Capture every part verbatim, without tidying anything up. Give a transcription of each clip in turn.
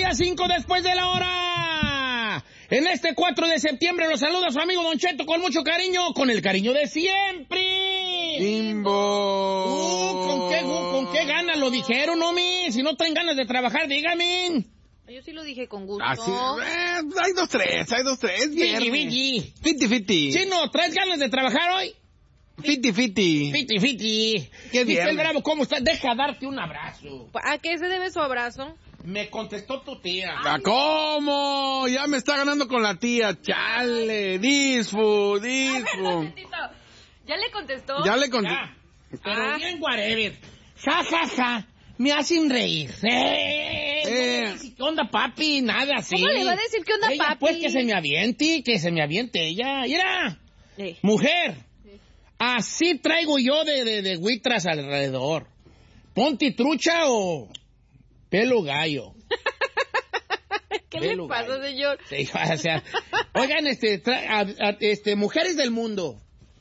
las cinco después de la hora. En este cuatro de septiembre los saluda su amigo Don Cheto con mucho cariño, con el cariño de siempre. ¡Bimbo! Uh, ¿con qué, ¿Con qué ganas lo dijeron, homie? Si no traen ganas de trabajar, dígame. Yo sí lo dije con gusto. Así, eh, hay dos, tres, hay dos, tres. Fiti, fiti. Fiti, fiti. Chino, ¿traes ganas de trabajar hoy? Fiti, fiti. Fiti, fiti. Qué Miguel bien. Bravo, ¿cómo estás? Deja darte un abrazo. ¿A qué se debe su abrazo? Me contestó tu tía. ¿A ¿Cómo? Ya me está ganando con la tía. Chale, disfu, disfu. ¿Ya le contestó? Ya le conté. Ya. Pero Ah. bien, whatever. Ja, ja, ja. Me hacen reír. Eh, Eh. no, ¿Qué onda, papi? Nada así. ¿Cómo le va a decir qué onda, Ella, papi? Pues que se me aviente, que se me aviente ella. Mira, Eh. mujer, así traigo yo de, de, de huitras alrededor. Ponte trucha o pelo gallo. ¿Qué Pelo le pasa, gallo. señor? Sí, o sea, oigan, este, tra- a- a- este, mujeres del mundo,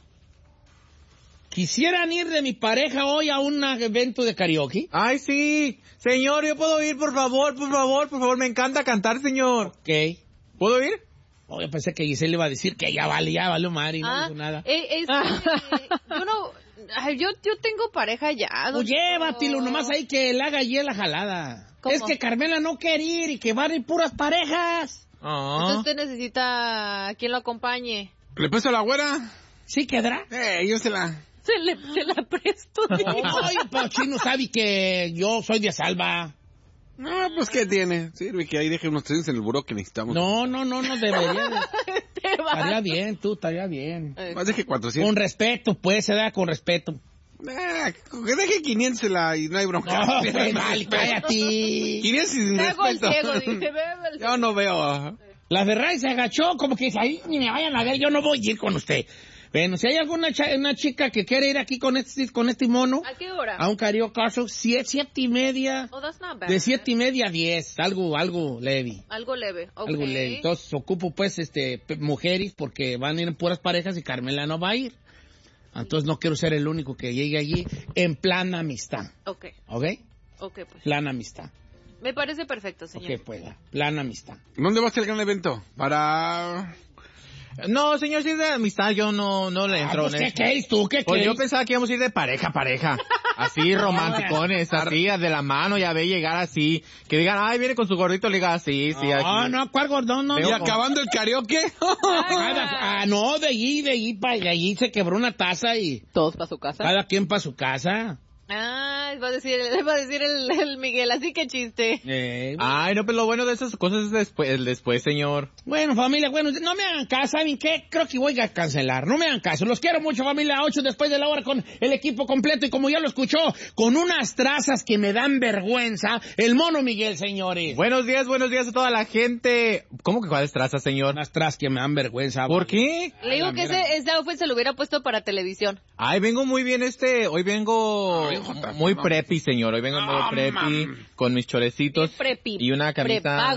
¿quisieran ir de mi pareja hoy a un evento de karaoke? Ay, sí. Señor, ¿yo puedo ir, por favor, por favor, por favor? Me encanta cantar, señor. Ok. ¿Puedo ir? Oh, yo pensé que Giselle iba a decir que ya vale, ya vale, Mari, no Ah, dijo nada. eh, es que, yo no... Ay, yo, yo tengo pareja ya. don Pues Cheto. llévatelo, nomás ahí que él haga allí la jalada. ¿Cómo? Es que Carmela no quiere ir y que van a ir puras parejas. Ah. Entonces usted necesita quien lo acompañe. ¿Le presto a la güera? ¿Sí quedará? Eh, yo se la... Se, le, se la presto. Oye, pero Chino sabe que yo soy de Salva. No, pues, ¿qué tiene? Sirve que ahí deje unos tres en el buró que necesitamos. No, no, no, no debería. de- Te va. Estaría bien, tú, estaría bien. Eh, Más deje cuatrocientos. Con respeto, pues, se da con respeto. Eh, que deje quinientos en la y no hay bronca. No, pues, vale, cállate. quinientos sin Te hago el respeto. ciego, dije, bebe el Yo no veo. ajá. La Ferrari se agachó, como que dice, ahí ni me vayan a ver, yo no voy a ir con usted. Bueno, si hay alguna cha- una chica que quiere ir aquí con este, con este mono, ¿A qué hora? a un karaoke, siete, siete y media, Oh, that's not bad. de siete y media a diez, algo, algo leve. Algo leve, ok. Algo leve. Entonces ocupo pues este p- mujeres porque van a ir en puras parejas y Carmela no va a ir. Entonces no quiero ser el único que llegue allí en plan amistad. Ok, ¿Ok? ok, pues. Plan amistad. Me parece perfecto, señor. Ok, pues, plan amistad. ¿Dónde va a ser el gran evento? Para... No, señor, si es de amistad, yo no, no le Ah, entro pues, en ¿qué eso. quieres tú? ¿Qué Pues yo quieres? pensaba que íbamos a ir de pareja a pareja. Así, romanticones, así, de la mano, ya ve llegar así. Que digan, ay, viene con su gordito, le diga, sí, sí, aquí. No, no, ¿cuál gordón? No, Veo ¿Y no. como- acabando el karaoke? Cada- ah, no, de allí, de allí, para de allí se quebró una taza y ¿Todos para su casa? cada quien para su casa. Ah, va a decir, va a decir el, el Miguel, así que chiste. Eh, Ay, no, pero lo bueno de esas cosas es después, el después, señor. Bueno, familia, bueno, no me hagan caso, ¿saben qué? Creo que voy a cancelar, no me hagan caso. Los quiero mucho, familia, ocho después de la hora con el equipo completo y como ya lo escuchó, con unas trazas que me dan vergüenza, el mono Miguel, señores. Buenos días, buenos días a toda la gente. ¿Cómo que cuáles trazas, señor? Unas trazas que me dan vergüenza. ¿Por qué? Le digo la que mera. ese, ese outfit se lo hubiera puesto para televisión. Ay, vengo muy bien este, hoy vengo Ay, Jota, muy vamos. preppy, señor. Hoy vengo muy Ah, preppy, mam. con mis chorecitos Bien preppy. y una camisa Prepago.